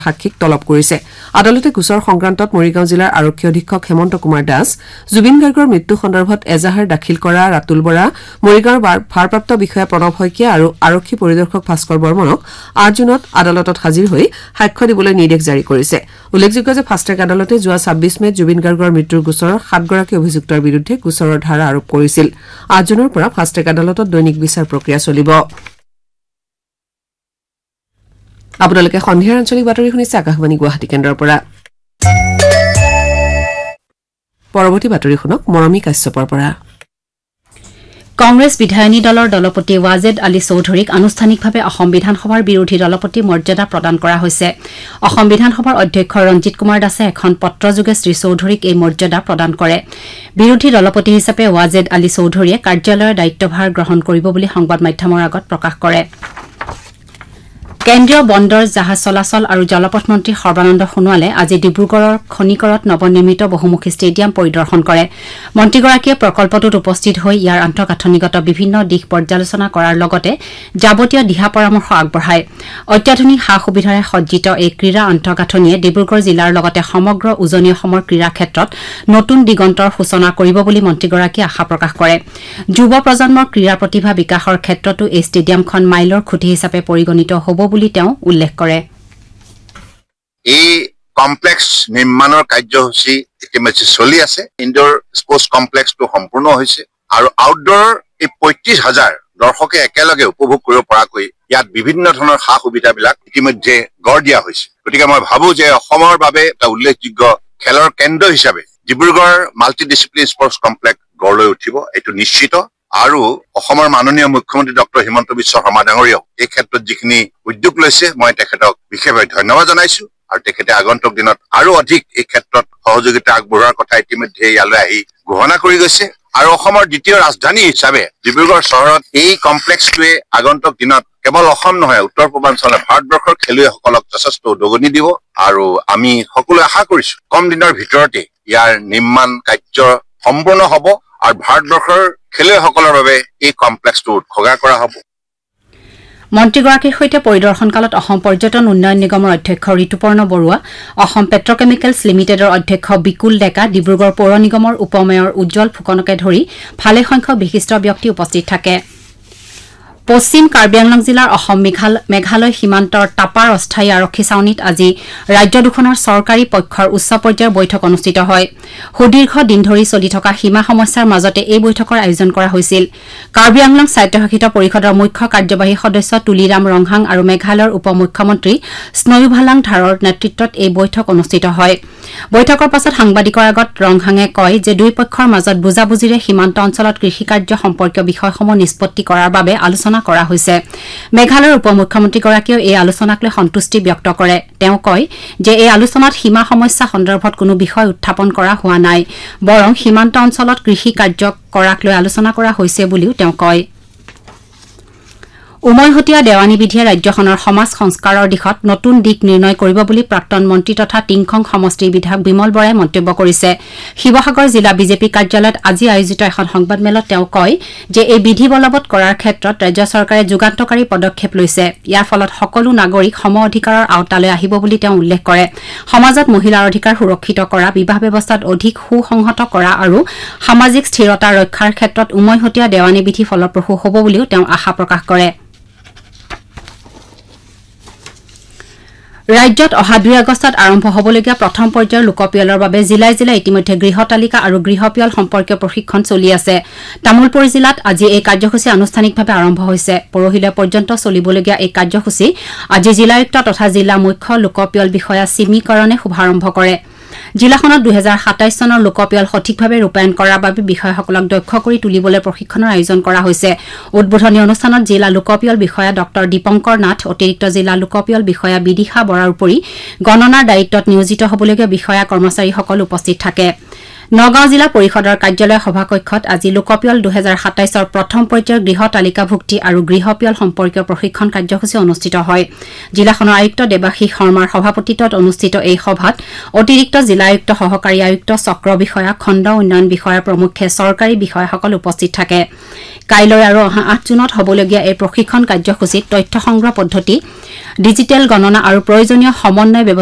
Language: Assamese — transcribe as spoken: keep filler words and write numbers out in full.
সাক্ষীক তলব কৰিছে আদালতে গোচৰ সংক্ৰান্তত মৰিগাঁও জিলাৰ আৰক্ষী অধীক্ষক হেমন্ত কুমাৰ দাস জুবিন গাৰ্গৰ মৃত্যু সন্দৰ্ভত এজাহাৰ দাখিল কৰা ৰাতুল বৰা মৰিগাঁৱৰ ভাৰপ্ৰাপ্ত বিষয়া প্ৰণৱ শইকীয়া আৰু আৰক্ষী পৰিদৰ্শক ভাস্কৰ বৰ্মনক আঠ জুনত আদালতত হাজিৰ হৈ সাক্ষ্য দিবলৈ নিৰ্দেশ জাৰি কৰিছে উল্লেখযোগ্য যে ফাষ্টট্ৰেক আদালতে যোৱা ছাব্বিছ মেত জুবিন গাৰ্গৰ মৃত্যুৰ গোচৰৰ সাতগৰাকী অভিযুক্তৰ বিৰুদ্ধে গোচৰৰ ধাৰা আৰোপ কৰিছিল আঠ জুনৰ পৰা ফাষ্টট্ৰেক আদালতত দৈনিক বিচাৰ প্ৰক্ৰিয়া চলিব আপোনালোকে সন্ধিয়াৰ আঞ্চলিক বাতৰি শুনিছে আকাশবাণী গুৱাহাটী কেন্দ্ৰৰ পৰা পৰৱৰ্তী বাতৰি শুনক মৰমী কাশ্যপৰ পৰা কংগ্ৰেছ বিধায়িনী দলৰ দলপতি ৱাজেদ আলী চৌধুৰীক আনুষ্ঠানিকভাৱে অসম বিধানসভাৰ বিৰোধী দলপতি মৰ্যাদা প্ৰদান কৰা হৈছে অসম বিধানসভাৰ অধ্যক্ষ ৰঞ্জিত কুমাৰ দাসে এখন পত্ৰযোগে শ্ৰী চৌধুৰীক এই মৰ্যাদা প্ৰদান কৰে বিৰোধী দলপতি হিচাপে ৱাজেদ আলী চৌধুৰীয়ে কাৰ্যালয়ৰ দায়িত্বভাৰ গ্ৰহণ কৰিব বুলি সংবাদ মাধ্যমৰ আগত প্ৰকাশ কৰে কেন্দ্ৰীয় বন্দৰ জাহাজ চলাচল আৰু জলপথ মন্ত্ৰী সৰ্বানন্দ সোণোৱালে আজি ডিব্ৰুগড়ৰ খনিকৰত নৱনিৰ্মিত বহুমুখী ষ্টেডিয়াম পৰিদৰ্শন কৰে মন্ত্ৰীগৰাকীয়ে প্ৰকল্পটোত উপস্থিত হৈ ইয়াৰ আন্তঃগাঁথনিগত বিভিন্ন দিশ পৰ্যালোচনা কৰাৰ লগতে যাৱতীয় দিহা পৰামৰ্শ আগবঢ়ায় অত্যাধুনিক সা সুবিধাৰে সজ্জিত এই ক্ৰীড়া আন্তঃগাঁথনিয়ে ডিব্ৰুগড় জিলাৰ লগতে সমগ্ৰ উজনি অসমৰ ক্ৰীড়া ক্ষেত্ৰত নতুন দিগন্তৰ সূচনা কৰিব বুলি মন্ত্ৰীগৰাকীয়ে আশা প্ৰকাশ কৰে যুৱ প্ৰজন্মৰ ক্ৰীড়া প্ৰতিভা বিকাশৰ ক্ষেত্ৰতো এই ষ্টেডিয়ামখন মাইলৰ খুঁটি হিচাপে পৰিগণিত হ'ব বুলি তেওঁ উল্লেখ কৰে এই কমপ্লেক্স নিৰ্মাণৰ কাৰ্যসূচী ইতিমধ্যে চলি আছে ইনডোৰ স্পৰ্টছ কমপ্লেক্সটো সম্পূৰ্ণ হৈছে আৰু আউটডোৰ এই পঁয়ত্ৰিশ হাজাৰ দৰ্শকে একেলগে উপভোগ কৰিব পৰাকৈ ইয়াত বিভিন্ন ধৰণৰ সা সুবিধাবিলাক ইতিমধ্যে গঢ় দিয়া হৈছে গতিকে মই ভাবো যে অসমৰ বাবে এটা উল্লেখযোগ্য খেলৰ কেন্দ্ৰ হিচাপে Dibrugarh multi discipline sports complex গঢ় লৈ উঠিব এইটো নিশ্চিত আৰু অসমৰ মাননীয় মুখ্যমন্ত্ৰী ডক্টৰ হিমন্ত বিশ্ব শৰ্মা ডাঙৰীয়াও এই ক্ষেত্ৰত যিখিনি উদ্যোগ লৈছে মই তেখেতক বিশেষভাৱে ধন্যবাদ জনাইছো আৰু তেখেতে আগন্তুক দিনত আৰু অধিক এই ক্ষেত্ৰত সহযোগিতা আগবঢ়োৱাৰ কথা ইতিমধ্যে ইয়ালৈ আহি ঘোষণা কৰি গৈছে আৰু অসমৰ দ্বিতীয় ৰাজধানী হিচাপে ডিব্ৰুগড় চহৰত এই কমপ্লেক্সটোৱে আগন্তুক দিনত কেৱল অসম নহয় উত্তৰ পূৰ্বাঞ্চলৰ ভাৰতবৰ্ষৰ খেলুৱৈসকলক যথেষ্ট উদগনি দিব আৰু আমি সকলোৱে আশা কৰিছো কম দিনৰ ভিতৰতে ইয়াৰ নিৰ্মাণ কাৰ্য সম্পূৰ্ণ হ'ব আৰু ভাৰতবৰ্ষৰ খেলুৱৈসকলৰ বাবে এই কমপ্লেক্সটো উৎসৰ্গা কৰা হ'ব মন্ত্ৰীগৰাকীৰ সৈতে পৰিদৰ্শনকালত অসম পৰ্যটন উন্নয়ন নিগমৰ অধ্যক্ষ ঋতুপৰ্ণ বৰুৱা অসম পেট্ৰকেমিকেলছ লিমিটেডৰ অধ্যক্ষ বিকুল ডেকা ডিব্ৰুগড় পৌৰ নিগমৰ উপ মেয়ৰ উজ্জ্বল ফুকনকে ধৰি ভালেসংখ্যক বিশিষ্ট ব্যক্তি উপস্থিত থাকে পশ্চিম কাৰ্বি আংলং জিলাৰ অসম মেঘালয় সীমান্তৰ টাপাৰ অস্থায়ী আৰক্ষী ছাউনীত আজি ৰাজ্য দুখনৰ চৰকাৰী পক্ষৰ উচ্চ পৰ্যায়ৰ বৈঠক অনুষ্ঠিত হয় সুদীৰ্ঘ দিন ধৰি চলি থকা সীমা সমস্যাৰ মাজতে এই বৈঠকৰ আয়োজন কৰা হৈছিল কাৰ্বি আংলং স্বায়ত্তশাসিত পৰিষদৰ মুখ্য কাৰ্যবাহী সদস্য তুলিৰাম ৰংহাং আৰু মেঘালয়ৰ উপ মুখ্যমন্ত্ৰী স্নয়ুভালাং ধাৰৰ নেতৃত্বত এই বৈঠক অনুষ্ঠিত হয় বৈঠকৰ পাছত সাংবাদিকৰ আগত ৰংহাঙে কয় যে দুই পক্ষৰ মাজত বুজাবুজিৰে সীমান্ত অঞ্চলত কৃষিকাৰ্য সম্পৰ্কীয় বিষয়সমূহ নিষ্পত্তি কৰাৰ বাবে আলোচনা কৰা হৈছে মেঘালয়ৰ উপ মুখ্যমন্ত্ৰীগৰাকীয়ে এই আলোচনাক লৈ সন্তুষ্টি ব্যক্ত কৰে তেওঁ কয় যে এই আলোচনাত সীমা সমস্যা সন্দৰ্ভত কোনো বিষয় উত্থাপন কৰা হোৱা নাই বৰং সীমান্ত অঞ্চলত কৃষি কাৰ্য কৰাক লৈ আলোচনা কৰা হৈছে বুলিও তেওঁ কয় উমৈহতীয়া দেৱানী বিধিয়ে ৰাজ্যখনৰ সমাজ সংস্কাৰৰ দিশত নতুন দিশ নিৰ্ণয় কৰিব বুলি প্ৰাক্তন মন্ত্ৰী তথা টিংখং সমষ্টিৰ বিধায়ক বিমল বৰাই মন্তব্য কৰিছে শিৱসাগৰ জিলা বিজেপি কাৰ্যালয়ত আজি আয়োজিত এখন সংবাদমেলত তেওঁ কয় যে এই বিধি বলবৎ কৰাৰ ক্ষেত্ৰত ৰাজ্য চৰকাৰে যুগান্তকাৰী পদক্ষেপ লৈছে ইয়াৰ ফলত সকলো নাগৰিক সম অধিকাৰৰ আওতালৈ আহিব বুলি তেওঁ উল্লেখ কৰে সমাজত মহিলাৰ অধিকাৰ সুৰক্ষিত কৰা বিবাহ ব্যৱস্থাত অধিক সুসংহত কৰা আৰু সামাজিক স্থিৰতা ৰক্ষাৰ ক্ষেত্ৰত উমৈহতীয়া দেৱানী বিধি ফলপ্ৰসূ হ'ব বুলিও তেওঁ আশা প্ৰকাশ কৰে ৰাজ্যত অহা দুই আগষ্টত আৰম্ভ হ'বলগীয়া প্ৰথম পৰ্যায়ৰ লোকপিয়লৰ বাবে জিলাই জিলাই ইতিমধ্যে গৃহ তালিকা আৰু গৃহপিয়ল সম্পৰ্কীয় প্ৰশিক্ষণ চলি আছে তামুলপুৰ জিলাত আজি এই কাৰ্যসূচী আনুষ্ঠানিকভাৱে আৰম্ভ হৈছে পৰহিলৈ পৰ্যন্ত চলিবলগীয়া এই কাৰ্যসূচী আজি জিলায়ুক্ত তথা জিলা মুখ্য লোকপিয়ল বিষয়া চিমিকৰণে শুভাৰম্ভ কৰে জিলাখনত দুই হাজাৰ সাতাইশ চনৰ লোকপিয়ল সঠিকভাৱে ৰূপায়ণ কৰাৰ বাবে বিষয়াসকলক দক্ষ কৰি তুলিবলৈ প্ৰশিক্ষণৰ আয়োজন কৰা হৈছে উদ্বোধনী অনুষ্ঠানত জিলা লোকপিয়ল বিষয়া ডক্টৰ দীপংকৰ নাথ অতিৰিক্ত জিলা লোকপিয়ল বিষয়া বিদিশা বৰাৰ উপৰি গণনাৰ দায়িত্বত নিয়োজিত হ'বলগীয়া বিষয়া কৰ্মচাৰীসকল উপস্থিত থাকে নগাঁও জিলা পৰিষদৰ কাৰ্যালয় সভাকক্ষত আজি লোকপিয়ল দুই হাজাৰ সাতাইশৰ প্ৰথম পৰ্যায়ৰ গৃহ তালিকাভুক্তি আৰু গৃহপিয়ল সম্পৰ্কীয় প্ৰশিক্ষণ কাৰ্যসূচী অনুষ্ঠিত হয় জিলাখনৰ আয়ুক্ত দেৱাশীষ শৰ্মাৰ সভাপতিত্বত অনুষ্ঠিত এই সভাত অতিৰিক্ত জিলা আয়ুক্ত সহকাৰী আয়ুক্ত চক্ৰ বিষয়া খণ্ড উন্নয়ন বিষয়া প্ৰমুখ্যে চৰকাৰী বিষয়াসকল উপস্থিত থাকে কাইলৈ আৰু অহা আঠ জুনত হ'বলগীয়া এই প্ৰশিক্ষণ কাৰ্যসূচীত তথ্য সংগ্ৰহ পদ্ধতি ডিজিটেল গণনা আৰু প্ৰয়োজনীয় সমন্বয়